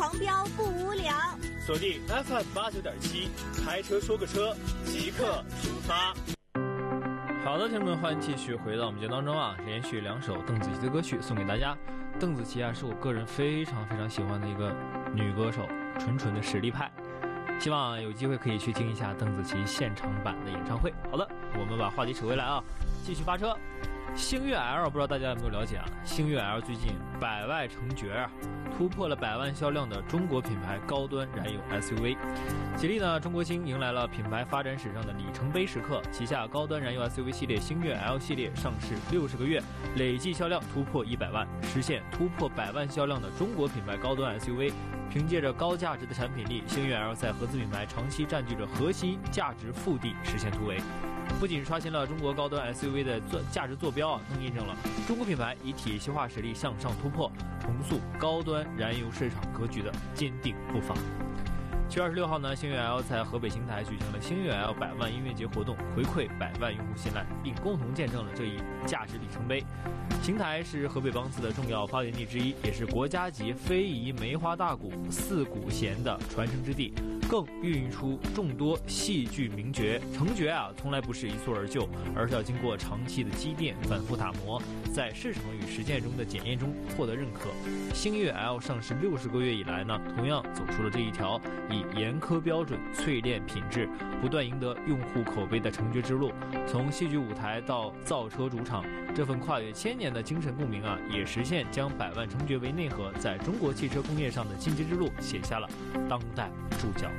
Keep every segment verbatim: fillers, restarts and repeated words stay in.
黄标不无聊。 锁定 F M 八九点七，开车说个车，即刻出发。好的，听众们，欢迎继续回到我们节目当中啊！连续两首邓紫棋的歌曲送给大家。邓紫棋啊，是我个人非常非常喜欢的一个女歌手，纯纯的实力派。希望有机会可以去听一下邓紫棋现场版的演唱会。好的，我们把话题扯回来啊，继续发车。星越 L 不知道大家有没有了解啊？星越 L 最近百万成角啊，突破了百万销量的中国品牌高端燃油 S U V。吉利呢，中国星迎来了品牌发展史上的里程碑时刻，旗下高端燃油 S U V 系列星越 L 系列上市六十个月，累计销量突破一百万，实现突破百万销量的中国品牌高端 S U V。凭借着高价值的产品力，星越 L 在合资品牌长期占据着核心价值腹地，实现突围。不仅刷新了中国高端 S U V 的价值坐标啊，更印证了中国品牌以体系化实力向上突破，重塑高端燃油市场格局的坚定步伐。七月二十六号呢，星越 L 在河北邢台举行了星越 L 百万音乐节活动，回馈百万用户信赖，并共同见证了这一价值里程碑。邢台是河北梆子的重要发源地之一，也是国家级非遗梅花大鼓四鼓弦的传承之地，更孕育出众多戏剧名角。成角啊，从来不是一蹴而就，而是要经过长期的积淀、反复打磨，在市场与实践中的检验中获得认可。星越 L 上市六十个月以来呢，同样走出了这一条以严苛标准淬炼品质，不断赢得用户口碑的成角之路。从戏剧舞台到造车主场，这份跨越千年的精神共鸣啊，也实现将百万成角为内核，在中国汽车工业上的进阶之路写下了当代注脚。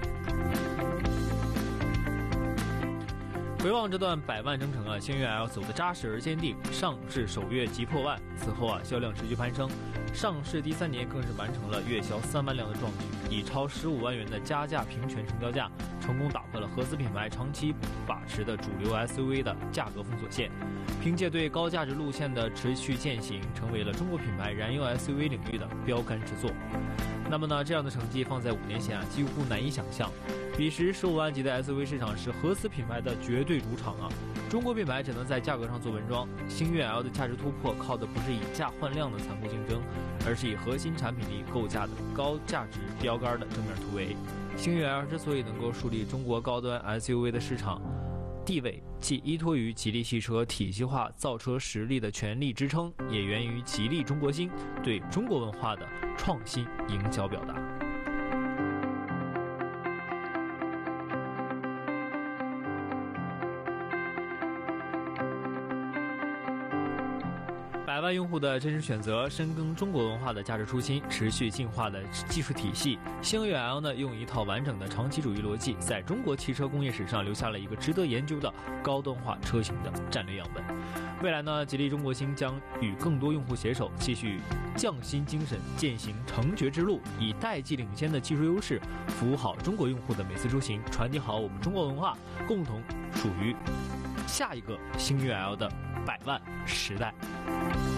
回望这段百万征程啊，星越 L 走得扎实而坚定，上市首月即破万，此后啊销量持续攀升，上市第三年更是完成了月销三万辆的壮举，以超十五万元的加价平权成交价，成功打破了合资品牌长期把持的主流 S U V 的价格封锁线。凭借对高价值路线的持续践行，成为了中国品牌燃油 S U V 领域的标杆之作。那么呢，这样的成绩放在五年前啊，几乎难以想象。彼时十五万级的 S U V 市场是合资品牌的绝对主场啊，中国品牌只能在价格上做文章。星越 L 的价值突破靠的不是以价换量的残酷竞争，而是以核心产品力构架的高价值标杆的正面突围。星越 L 之所以能够树立中国高端 S U V 的市场地位，既依托于吉利汽车体系化造车实力的全力支撑，也源于吉利中国星对中国文化的创新营销表达。百万用户的真实选择，深耕中国文化的价值初心，持续进化的技术体系。星越 L 呢，用一套完整的长期主义逻辑，在中国汽车工业史上留下了一个值得研究的高端化车型的战略样本。未来呢，吉利中国星将与更多用户携手，继续匠心精神，践行成角之路，以代际领先的技术优势，服务好中国用户的每次出行，传递好我们中国文化，共同属于下一个星越 L 的百万时代。